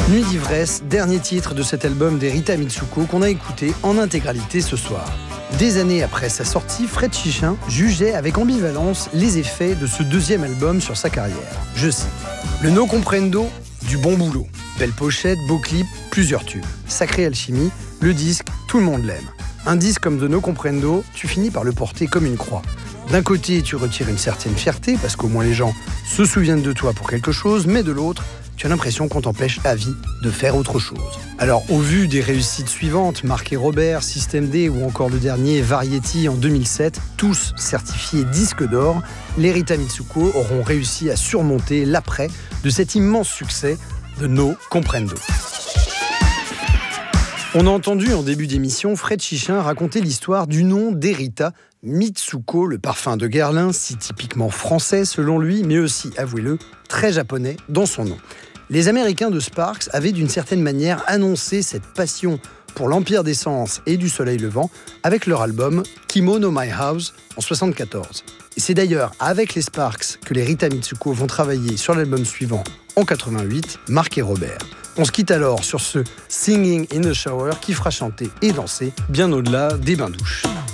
Nuit d'ivresse, dernier titre de cet album des Rita Mitsuko qu'on a écouté en intégralité ce soir. Des années après sa sortie, Fred Chichin jugeait avec ambivalence les effets de ce deuxième album sur sa carrière. Je cite : « Le No Comprendo, du bon boulot. Belle pochette, beau clip, plusieurs tubes. Sacrée alchimie, le disque, tout le monde l'aime. Un disque comme The No Comprendo, tu finis par le porter comme une croix. D'un côté, tu retires une certaine fierté, parce qu'au moins les gens se souviennent de toi pour quelque chose, mais de l'autre, tu as l'impression qu'on t'empêche à vie de faire autre chose. » Alors, au vu des réussites suivantes, Marc et Robert, System D ou encore le dernier Variety en 2007, tous certifiés disque d'or, les Rita Mitsuko auront réussi à surmonter l'après de cet immense succès de No Comprendo. On a entendu en début d'émission Fred Chichin raconter l'histoire du nom d'Erita Mitsuko, le parfum de Guerlain, si typiquement français selon lui, mais aussi, avouez-le, très japonais dans son nom. Les Américains de Sparks avaient d'une certaine manière annoncé cette passion pour l'Empire d'Essence et du Soleil Levant avec leur album Kimono My House en 1974. Et c'est d'ailleurs avec les Sparks que les Rita Mitsuko vont travailler sur l'album suivant en 1988, Marc et Robert. On se quitte alors sur ce Singing in the Shower qui fera chanter et danser bien au-delà des bains-douches.